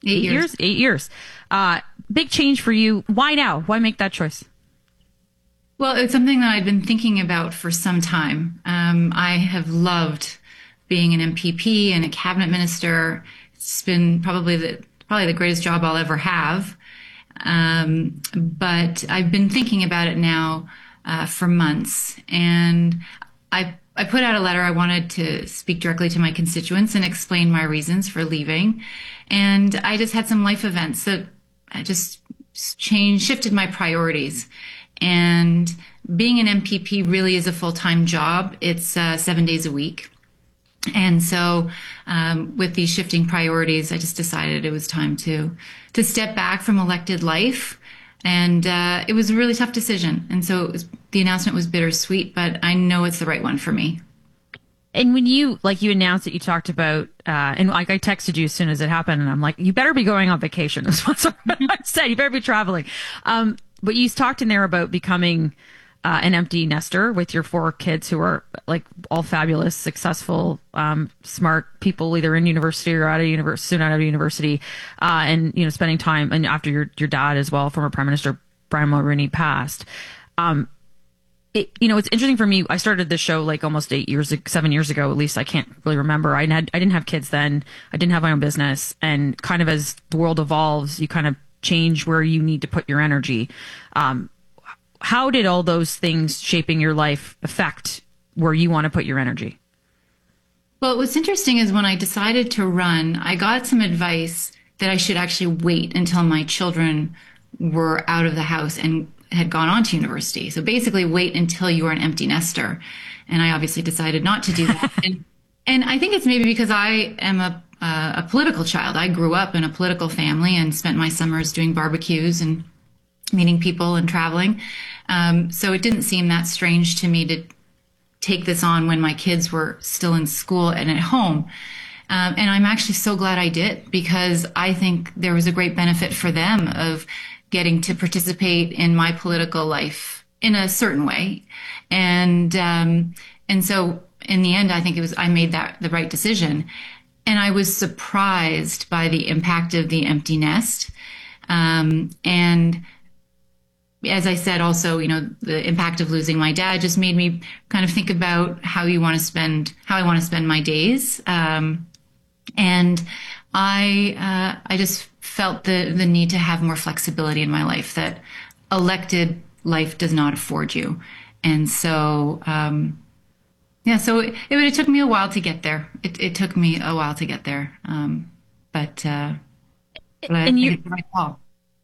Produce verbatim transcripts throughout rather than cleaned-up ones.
Eight, Eight years. years? Eight years. Uh, big change for you. Why now? Why make that choice? Well, it's something that I've been thinking about for some time. Um, I have loved being an M P P and a cabinet minister. It's been probably the probably the greatest job I'll ever have. Um, but I've been thinking about it now uh, for months, and I I put out a letter. I wanted to speak directly to my constituents and explain my reasons for leaving, and I just had some life events that I just changed, shifted my priorities. And being an M P P really is a full-time job. It's uh, seven days a week. And so um, with these shifting priorities, I just decided it was time to to step back from elected life. And uh, it was a really tough decision. And so it was, the announcement was bittersweet, but I know it's the right one for me. And when you, like, you announced that you talked about, uh, and like I texted you as soon as it happened, and I'm like, you better be going on vacation. That's what I said. You better be traveling. Um, but you talked in there about becoming uh, an empty nester with your four kids who are like all fabulous, successful, um, smart people, either in university or out of university, soon out of university, uh, and, you know, spending time, and after your, your dad as well, former Prime Minister Brian Mulroney passed. Um, It, you know, it's interesting for me. I started this show like almost eight years, seven years ago, at least. I can't really remember. I had, I didn't have kids then. I didn't have my own business. And kind of as the world evolves, you kind of change where you need to put your energy. Um, how did all those things shaping your life affect where you want to put your energy? Well, what's interesting is when I decided to run, I got some advice that I should actually wait until my children were out of the house and had gone on to university. So basically wait until you are an empty nester. And I obviously decided not to do that. and, and I think it's maybe because I am a, uh, a political child. I grew up in a political family and spent my summers doing barbecues and meeting people and traveling. Um, so it didn't seem that strange to me to take this on when my kids were still in school and at home. Um, and I'm actually so glad I did, because I think there was a great benefit for them of getting to participate in my political life in a certain way. And, um, and so in the end, I think it was, I made that the right decision. And I was surprised by the impact of the empty nest. Um, and as I said, also, you know, the impact of losing my dad just made me kind of think about how you want to spend, how I want to spend my days. Um, and I, uh, I just felt the, the need to have more flexibility in my life that elected life does not afford you. And so, um, yeah, so it, it, it took me a while to get there. It, it took me a while to get there. Um, but, uh, but I and think you, it's the right call.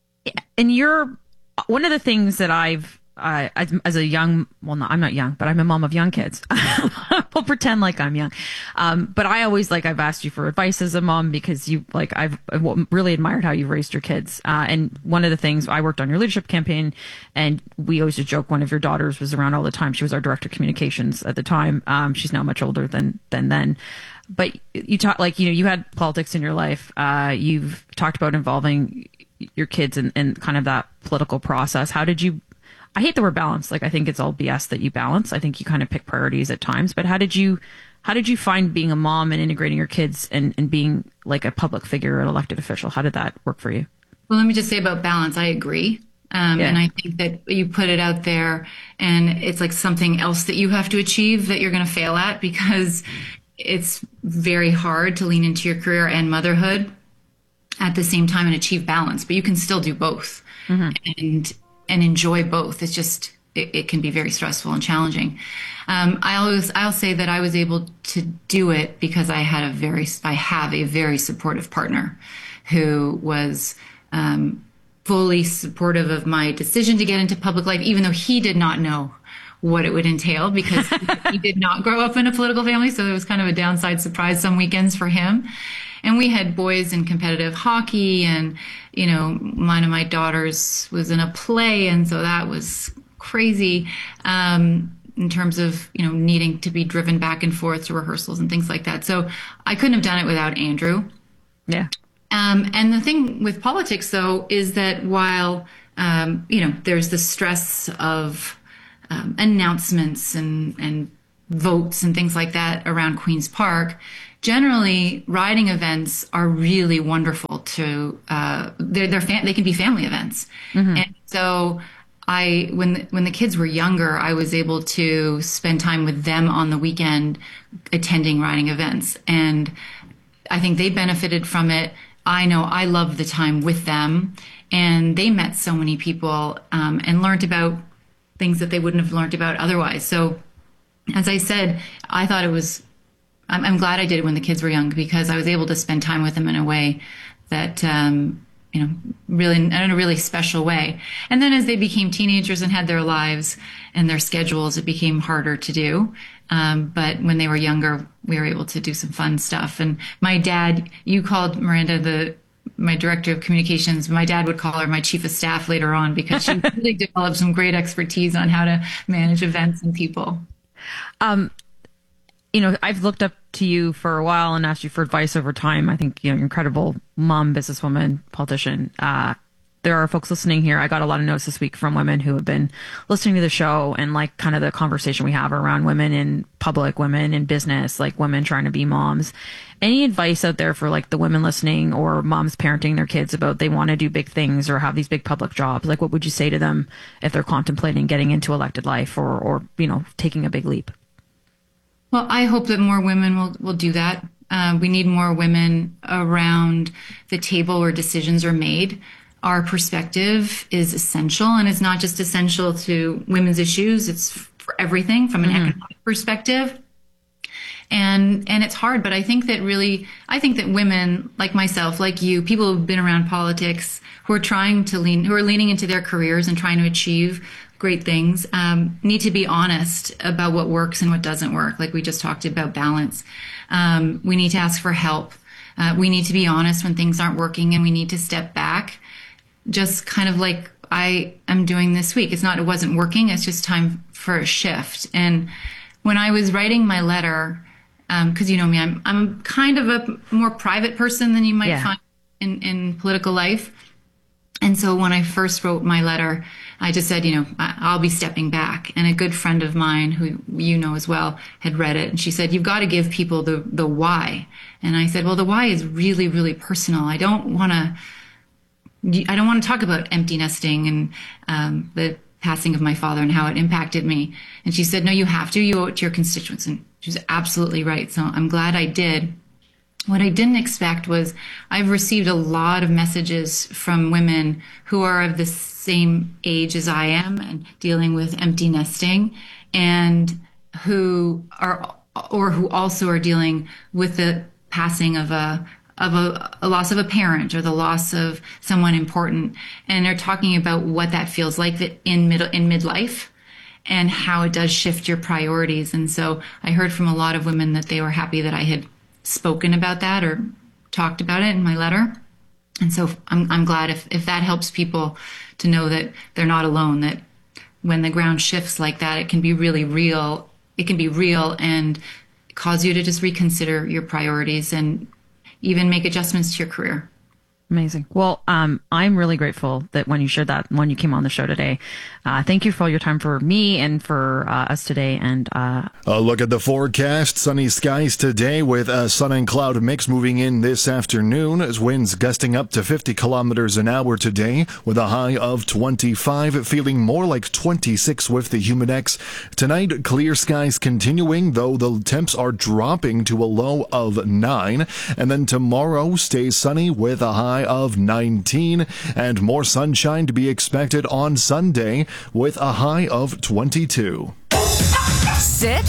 And you're, one of the things that I've, uh, as, as a young, well, no, I'm not young, but I'm a mom of young kids. We'll pretend like I'm young. Um, but I always, like, I've asked you for advice as a mom because you, like, I've really admired how you've raised your kids. Uh, and one of the things, I worked on your leadership campaign, and we always just joke one of your daughters was around all the time. She was our director of communications at the time. Um, she's now much older than, than then. But you talk, like, you know, you had politics in your life. Uh, you've talked about involving your kids in, in kind of that political process. How did you, I hate the word balance. Like, I think it's all B S that you balance. I think you kind of pick priorities at times, but how did you, how did you find being a mom and integrating your kids and, and being like a public figure, an elected official? How did that work for you? Well, let me just say about balance, I agree. Um, Yeah. And I think that you put it out there and it's like something else that you have to achieve that you're going to fail at, because it's very hard to lean into your career and motherhood at the same time and achieve balance, but you can still do both. Mm-hmm. and and enjoy both. It's just, it, it can be very stressful and challenging. Um, I always, I'll say that I was able to do it because I had a very, I have a very supportive partner who was, um, fully supportive of my decision to get into public life, even though he did not know what it would entail, because he did not grow up in a political family. So it was kind of a downside surprise some weekends for him. And we had boys in competitive hockey, and, you know, one of my daughters was in a play. And so that was crazy, um, in terms of, you know, needing to be driven back and forth to rehearsals and things like that. So I couldn't have done it without Andrew. Yeah. Um, and the thing with politics, though, is that while, um, you know, there's the stress of um, announcements and, and votes and things like that around Queen's Park, generally riding events are really wonderful to, uh, they're, they're fam- they can be family events. Mm-hmm. And so I, when, the, when the kids were younger, I was able to spend time with them on the weekend attending riding events. And I think they benefited from it. I know I loved the time with them, and they met so many people, um, and learned about things that they wouldn't have learned about otherwise. So as I said, I thought it was, I'm, I'm glad I did it when the kids were young, because I was able to spend time with them in a way that, um, you know, really, in a really special way. And then as they became teenagers and had their lives and their schedules, it became harder to do. Um, but when they were younger, we were able to do some fun stuff. And my dad, you called Miranda the, my director of communications. My dad would call her my chief of staff later on, because she really developed some great expertise on how to manage events and people. Um, you know, I've looked up to you for a while and asked you for advice over time. I think, you know, you're an incredible mom, businesswoman, politician. Uh, there are folks listening here. I got a lot of notes this week from women who have been listening to the show, and like kind of the conversation we have around women in public, women in business, like women trying to be moms. Any advice out there for like the women listening, or moms parenting their kids about they want to do big things or have these big public jobs? Like, what would you say to them if they're contemplating getting into elected life, or, or, you know, taking a big leap? Well, I hope that more women will, will do that. Uh, we need more women around the table where decisions are made. Our perspective is essential, and it's not just essential to women's issues. It's for everything from an mm-hmm. economic perspective. And, and it's hard, but I think that really, I think that women like myself, like you, people who've been around politics, who are trying to lean, who are leaning into their careers and trying to achieve great things, um, need to be honest about what works and what doesn't work. Like we just talked about balance. Um, we need to ask for help. Uh, we need to be honest when things aren't working, and we need to step back. Just kind of like I am doing this week. It's not, it wasn't working. It's just time for a shift. And when I was writing my letter, um, cause you know me, I'm, I'm kind of a more private person than you might yeah. find in, in political life. And so when I first wrote my letter, I just said, you know, I'll be stepping back. And a good friend of mine, who you know as well, had read it. And she said, you've got to give people the, the why. And I said, well, the why is really, really personal. I don't want to, I don't want to talk about empty nesting and um, the passing of my father and how it impacted me. And she said, no, you have to. You owe it to your constituents. And she was absolutely right. So I'm glad I did. What I didn't expect was I've received a lot of messages from women who are of the same age as I am and dealing with empty nesting, and who are, or who also are dealing with the passing of a of a, a loss of a parent, or the loss of someone important. And they're talking about what that feels like that in middle, in midlife, and how it does shift your priorities. And so I heard from a lot of women that they were happy that I had spoken about that or talked about it in my letter. And so I'm, I'm glad if, if that helps people to know that they're not alone, that when the ground shifts like that, it can be really real. It can be real and cause you to just reconsider your priorities and even make adjustments to your career. Amazing. Well, um, I'm really grateful that when you shared that, when you came on the show today, uh, thank you for all your time for me and for uh, us today. And uh, a look at the forecast. Sunny skies today with a sun and cloud mix moving in this afternoon, as winds gusting up to fifty kilometers an hour today with a high of twenty-five, feeling more like twenty-six with the Humidex. Tonight, clear skies continuing, though the temps are dropping to a low of nine. And then tomorrow stays sunny with a high of nineteen, and more sunshine to be expected on Sunday with a high of twenty-two. Sit.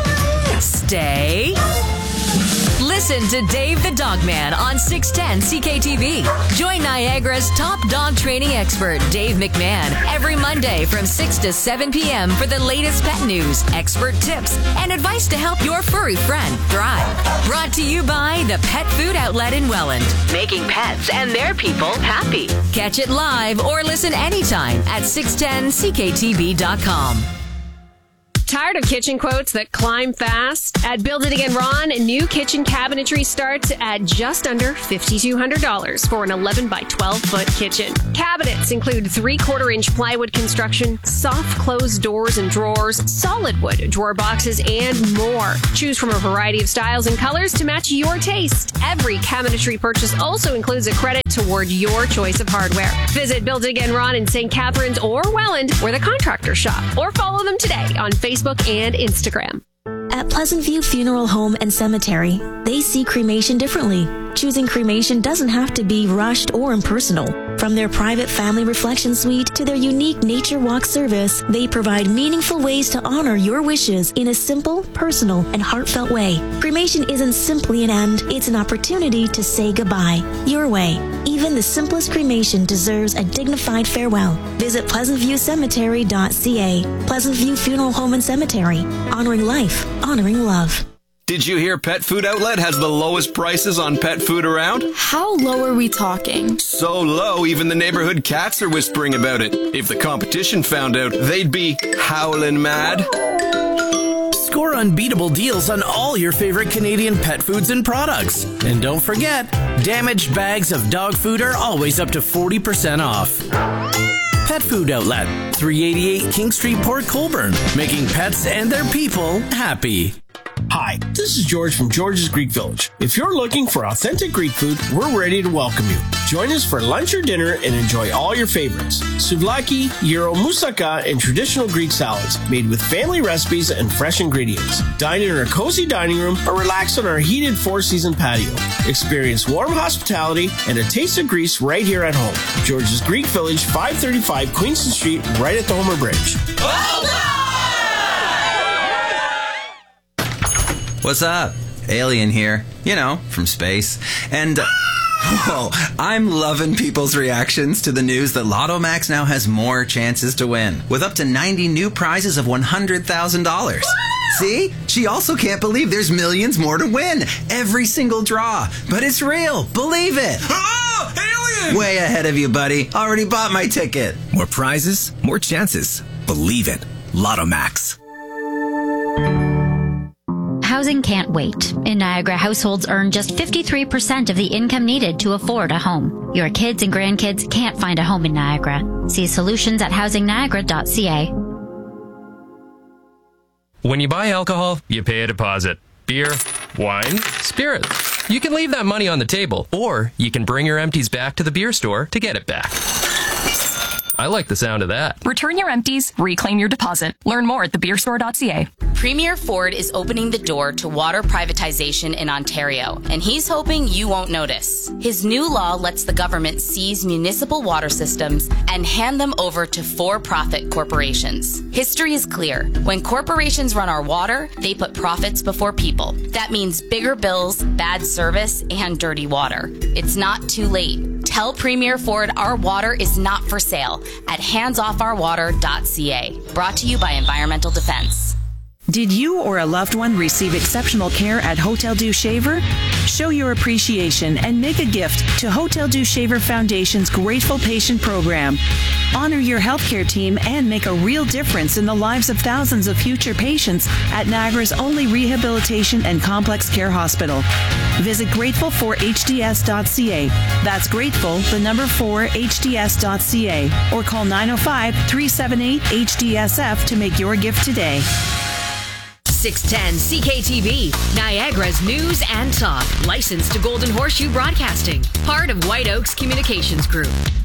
Stay. Listen to Dave the Dog Man on six ten C K T V. Join Niagara's top dog training expert, Dave McMahon, every Monday from six to seven p.m. for the latest pet news, expert tips, and advice to help your furry friend thrive. Brought to you by the Pet Food Outlet in Welland, making pets and their people happy. Catch it live or listen anytime at six ten C K T V dot com. Tired of kitchen quotes that climb fast? At Build It Again Ron, new kitchen cabinetry starts at just under five thousand two hundred dollars for an eleven by twelve foot kitchen. Cabinets include three-quarter inch plywood construction, soft closed doors and drawers, solid wood drawer boxes, and more. Choose from a variety of styles and colors to match your taste. Every cabinetry purchase also includes a credit toward your choice of hardware. Visit Build It Again Ron in Saint Catharines or Welland, where the contractors shop, or follow them today on Facebook and Instagram. At Pleasant View Funeral Home and Cemetery, they see cremation differently. Choosing cremation doesn't have to be rushed or impersonal. From their private family reflection suite to their unique nature walk service, they provide meaningful ways to honor your wishes in a simple, personal, and heartfelt way. Cremation isn't simply an end, it's an opportunity to say goodbye. Your way. Even the simplest cremation deserves a dignified farewell. Visit pleasant view cemetery dot c a. Pleasant View Funeral Home and Cemetery. Honoring life, honoring love. Did you hear Pet Food Outlet has the lowest prices on pet food around? How low are we talking? So low, even the neighborhood cats are whispering about it. If the competition found out, they'd be howling mad. Score unbeatable deals on all your favorite Canadian pet foods and products. And don't forget, damaged bags of dog food are always up to forty percent off. Pet Food Outlet, three eighty-eight King Street, Port Colborne, making pets and their people happy. Hi, this is George from George's Greek Village. If you're looking for authentic Greek food, we're ready to welcome you. Join us for lunch or dinner and enjoy all your favorites. Souvlaki, gyro, moussaka, and traditional Greek salads made with family recipes and fresh ingredients. Dine in our cozy dining room or relax on our heated four-season patio. Experience warm hospitality and a taste of Greece right here at home. George's Greek Village, five thirty-five Queenston Street, right at the Homer Bridge. What's up? Alien here. You know, from space. And, uh, whoa, I'm loving people's reactions to the news that Lotto Max now has more chances to win, with up to ninety new prizes of one hundred thousand dollars. See? She also can't believe there's millions more to win. Every single draw. But it's real. Believe it. Oh, alien! Way ahead of you, buddy. Already bought my ticket. More prizes, more chances. Believe it. Lotto Max. Housing can't wait. In Niagara, households earn just fifty-three percent of the income needed to afford a home. Your kids and grandkids can't find a home in Niagara. See solutions at housing niagara dot c a. When you buy alcohol, you pay a deposit. Beer, wine, spirits. You can leave that money on the table, or you can bring your empties back to the beer store to get it back. I like the sound of that. Return your empties, reclaim your deposit. Learn more at the beer store dot c a. Premier Ford is opening the door to water privatization in Ontario, and he's hoping you won't notice. His new law lets the government seize municipal water systems and hand them over to for-profit corporations. History is clear. When corporations run our water, they put profits before people. That means bigger bills, bad service, and dirty water. It's not too late. Tell Premier Ford our water is not for sale at hands off our water dot c a. Brought to you by Environmental Defense. Did you or a loved one receive exceptional care at Hotel Dieu Shaver? Show your appreciation and make a gift to Hotel Dieu Shaver Foundation's Grateful Patient Program. Honor your healthcare team and make a real difference in the lives of thousands of future patients at Niagara's only rehabilitation and complex care hospital. Visit grateful for h d s dot c a. That's grateful, the number four, h d s dot c a. Or call nine oh five, three seven eight, H D S F to make your gift today. six ten C K T V, Niagara's news and talk. Licensed to Golden Horseshoe Broadcasting. Part of White Oaks Communications Group.